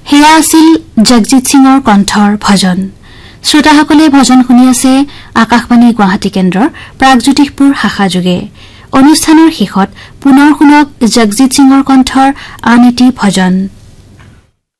হেয়া আছিল জগজিৎ সিঙৰ কণ্ঠৰ ভজন। শ্ৰোতাসকলে ভজন শুনি আছে আকাশবাণী গুৱাহাটী কেন্দ্ৰৰ প্ৰাগজ্যোতিষপুৰ শাখাযোগে। অনুষ্ঠানৰ শেষত পুনৰ শুনক জগজিৎ সিঙৰ কণ্ঠৰ আন এটি ভজন।